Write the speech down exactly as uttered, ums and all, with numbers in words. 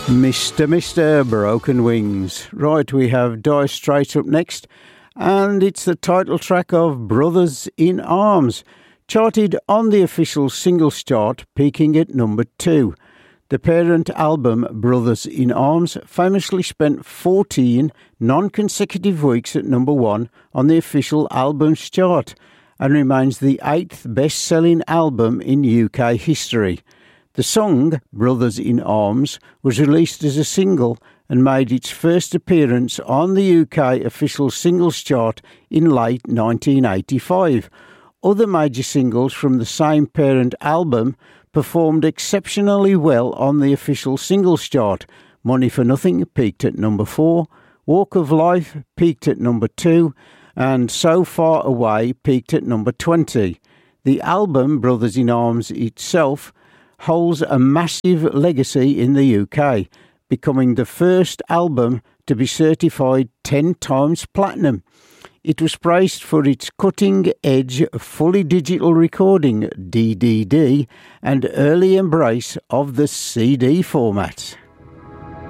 Mister Mister Broken Wings. Right, we have Dire Straits up next, and it's the title track of Brothers in Arms, charted on the official singles chart, peaking at number two. The parent album, Brothers in Arms, famously spent fourteen non-consecutive weeks at number one on the official albums chart, and remains the eighth best-selling album in U K history. The song, Brothers in Arms, was released as a single and made its first appearance on the U K official singles chart in late nineteen eighty-five. Other major singles from the same parent album performed exceptionally well on the official singles chart. Money for Nothing peaked at number four, Walk of Life peaked at number two, and So Far Away peaked at number twenty. The album, Brothers in Arms itself, holds a massive legacy in the U K, becoming the first album to be certified ten times platinum. It was praised for its cutting-edge, fully digital recording, D D D, and early embrace of the C D format.